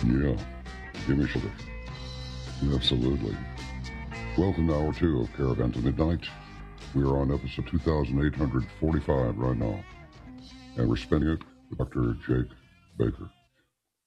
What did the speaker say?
Yeah, give me sugar. Absolutely. Welcome to Hour 2 of Caravan to Midnight. We are on episode 2845 right now, and we're spending it with Dr. Jake Baker.